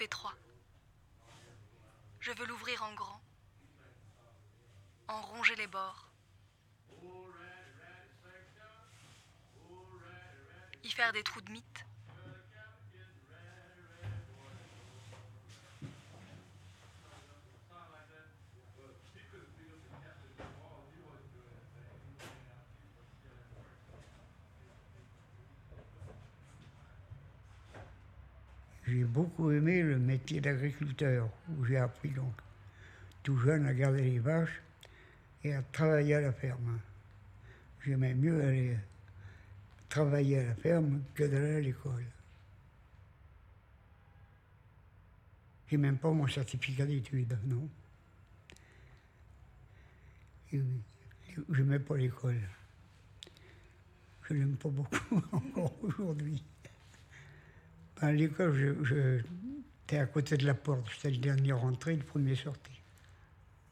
étroit. Je veux l'ouvrir en grand, en ronger les bords, y faire des trous de mythe. J'ai beaucoup aimé le métier d'agriculteur, où j'ai appris donc, tout jeune, à garder les vaches et à travailler à la ferme. J'aimais mieux aller travailler à la ferme que d'aller à l'école. J'ai même pas mon certificat d'études, non. Et je n'aimais pas l'école. Je l'aime pas beaucoup encore aujourd'hui. À l'école, j'étais à côté de la porte. J'étais le dernier rentré, le premier sorti.